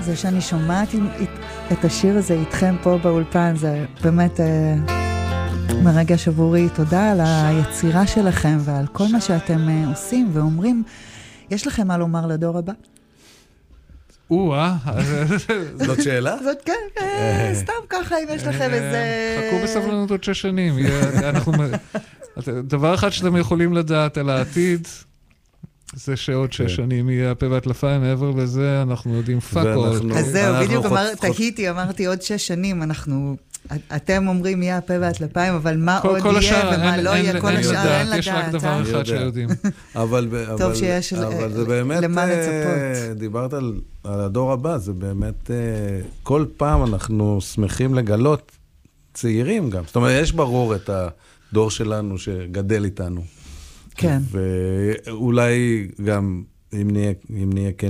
זה שאני שומעת את השיר הזה איתכם פה באולפן, זה באמת מרגש עבורי. תודה על היצירה שלכם ועל כל מה שאתם עושים ואומרים. יש לכם מה לומר לדור הבא? זאת שאלה? זאת כן, סתם ככה אם יש לכם איזה... חכו בסבלנות עוד 6 שנים. דבר אחד שאתם יכולים לדעת על העתיד, זה שעוד 6 שנים יהיה הפה והטלפיים, מעבר לזה אנחנו יודעים פאקול. אז זהו, בדיוק אמרתי עוד 6 שנים, אתם אומרים יהיה הפה והטלפיים, אבל מה עוד יהיה ומה לא יהיה, כל השאר אין לדעת. יש רק דבר אחד שיודעים. טוב שיש למה לצפות. דיברת על הדור הבא, זה באמת, כל פעם אנחנו שמחים לגלות צעירים גם. זאת אומרת, יש ברור את הדור שלנו שגדל איתנו. כן. ואולי גם, אם נהיה